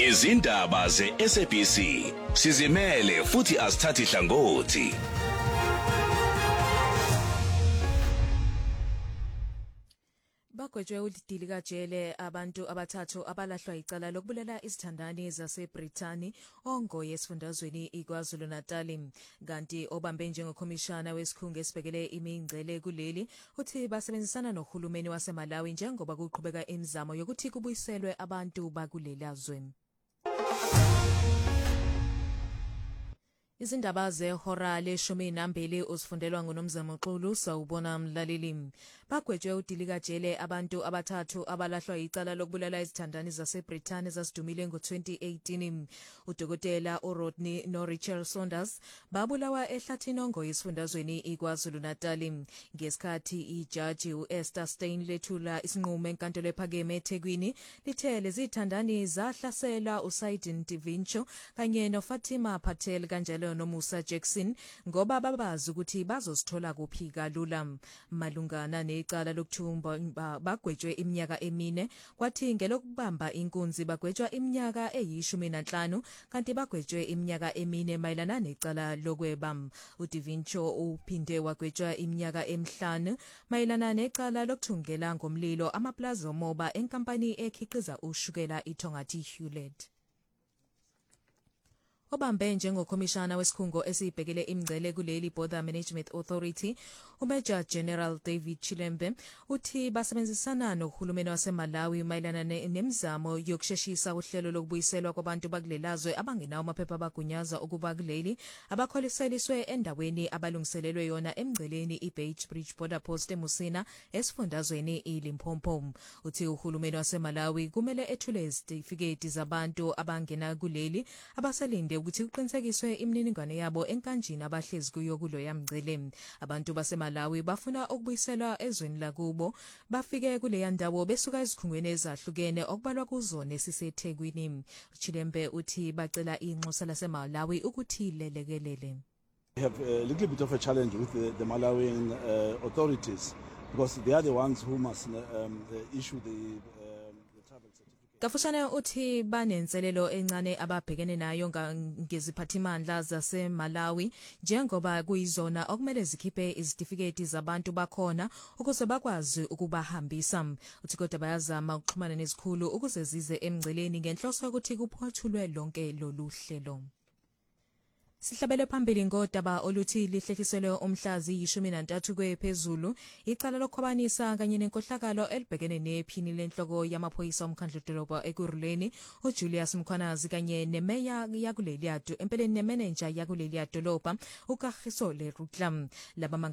Izindaba ze-SABC sizimele futhi asithathi hlangothi. Bagwetshwe udili kajele abantu abathathu abalahlwa icala lokubulala izithandani zaseBrithani ongoye esifundazweni iKwaZulu Natal, kanti obambe njengokhomishana wesikhungo esibhekele imingcele kuleli uthi basebenzisana nohulumeni waseMalawi njengoba kuqhubeka imizamo yokuthi kubuyiselwe abantu bakuleli azwe. Izindaba zehora le-12 uzifundelwa nguNomzamo Xulu sawubona mlaleli. Bagwetshwe udili kajele abantu abathathu abalahlwa icala lokubulala izithandani zaseBrithani zasidumile ngo-2018. Udokotela uRodney noRachel Saunders babulawa ehlathini ongoye esifundazweni iKwaZulu Natal. Ngesikhathi ijaji uEsther Stein lethula isinqumo enkantolo ephakeme eThekwini lithe lezi zithandani zahlasela uSaidin Divincho kanye noFatima Patel kanjalo noMusa Jackson ngoba babazi ukuthi bazosithola kuphi kalula. Malungana necala lokthumba bagwetshwe iminyaka emine, kwathi ngelokubamba inkunzi bagwetshwa iminyaka eyi-15 kanti bagwetshwe iminyaka emine mayelana necala lokweba. uDivincho uphinde wagwetshwa iminyaka emihlanu mayelana necala lokuthungela ngomlilo amaplaza omoba enkampani ekhiqiza ushukela iThongathi Hewlett. Obambe njengokhomishana wesikhungo esibhekele imingcele kuleli Border Management Authority, uMajor General David Chilembe uthi basebenzisana nohulumeni waseMalawi mayelana nemizamo yokusheshisa uhlelo lokubuyiselwa kwabantu bakulelazwe abangenawo amaphepha abagunyaza ukuba kuleli abakholiseliswe endaweni abalungiselelwe yona emingceleni iBeitbridge Border Post eMusina esifundazweni iLimpopo. Uthi uhulumeni waseMalawi kumele ethule izitifiketi zabantu abangena kuleli abasalinde ukuthi kuqinisekiswe imininingwane yabo enkanjini abahlezi kuyo kuloya mngcele. Abantu baseMalawi bafuna ukubuyiselwa ezweni lakubo bafike kuleya ndawo besuka ezikhungweni ezahlukene okubalwa kuzo nesiseThekwini. Chilembe uthi bacela inxusa laseMalawi ukuthi lelekelele. We have a little bit of a challenge with the Malawian authorities because they are the ones who must issue the travel certificate. Kafushane uthi banenselelo encane ababhekene nayo ngeziphathimandla zaseMalawi njengoba kuyizona okumele zikhiphe izitifiketi zabantu bakhona ukuze bakwazi ukubahambisa. Uthi kodwa bayazama ukuxhumana nezikhulu ukuze zize emngceleni ngenhloso yokuthi kuphothulwe lonke lolu hlelo. Sihlabele phambili ngodaba oluthi lihlehliselwe umhlazi 13 kwephezulu icala lokukhwabanisa kanye nenkohlakalo elibhekene nephini lenhloko yamaphoyisa omkhandlu dolobha ekuruleni uJulius Mkhwanazi kanye nemeya yakuleli yado empeleni nemenenja yakuleli yadolobha uKagiso Lerutlam. Laba